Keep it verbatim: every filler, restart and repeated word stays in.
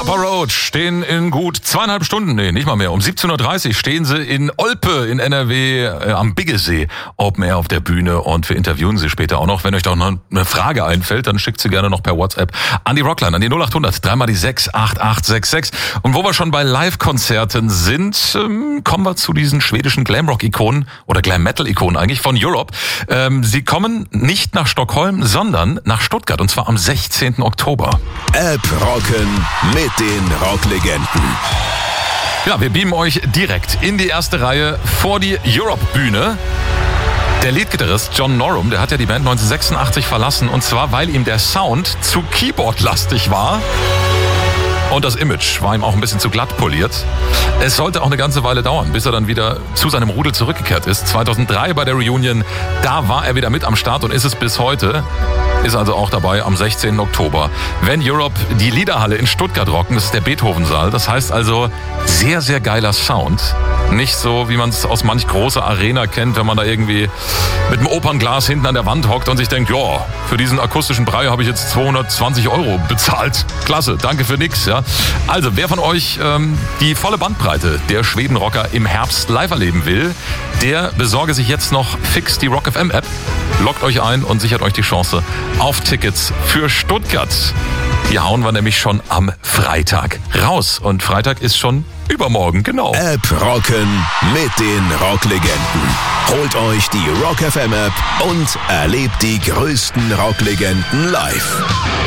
Papa Roach stehen in gut zweieinhalb Stunden, nee, nicht mal mehr. Um siebzehn Uhr dreißig stehen sie in Olpe in N R W äh, am Biggesee Open Air auf der Bühne und wir interviewen sie später auch noch. Wenn euch da noch eine Frage einfällt, dann schickt sie gerne noch per WhatsApp an die Rockline, an die null acht hundert, dreimal die sechs, acht acht sechs sechs. Und wo wir schon bei Live-Konzerten sind, ähm, kommen wir zu diesen schwedischen Glamrock-Ikonen oder Glam-Metal-Ikonen eigentlich von Europe. Ähm, sie kommen nicht nach Stockholm, sondern nach Stuttgart und zwar am sechzehnten Oktober. App Rocken mit den Rocklegenden. Ja, wir beamen euch direkt in die erste Reihe vor die Europe-Bühne. Der Leadgitarrist John Norum, der hat ja die Band neunzehnhundertsechsundachtzig verlassen und zwar, weil ihm der Sound zu Keyboard-lastig war. Und das Image war ihm auch ein bisschen zu glatt poliert. Es sollte auch eine ganze Weile dauern, bis er dann wieder zu seinem Rudel zurückgekehrt ist. zweitausenddrei bei der Reunion, da war er wieder mit am Start und ist es bis heute. Ist also auch dabei am sechzehnten Oktober. Wenn Europe die Liederhalle in Stuttgart rocken, das ist der Beethoven-Saal. Das heißt also sehr, sehr geiler Sound. Nicht so, wie man es aus manch großer Arena kennt, wenn man da irgendwie mit einem Opernglas hinten an der Wand hockt und sich denkt, ja, für diesen akustischen Brei habe ich jetzt zweihundertzwanzig Euro bezahlt. Klasse, danke für nix. Ja. Also, wer von euch ähm, die volle Bandbreite der Schwedenrocker im Herbst live erleben will, der besorge sich jetzt noch fix die Rock F M App, loggt euch ein und sichert euch die Chance auf Tickets für Stuttgart. Hier hauen wir nämlich schon am Freitag raus. Und Freitag ist schon übermorgen, genau. App Rocken mit den Rocklegenden. Holt euch die Rock F M App und erlebt die größten Rocklegenden live.